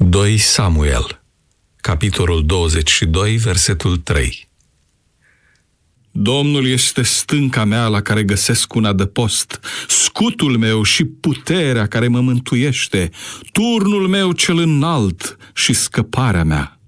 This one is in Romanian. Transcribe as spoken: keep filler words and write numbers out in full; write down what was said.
doi Samuel, capitolul douăzeci și doi, versetul trei. Domnul este stânca mea la care găsesc un adăpost, scutul meu și puterea care mă mântuiește, turnul meu cel înalt și scăparea mea.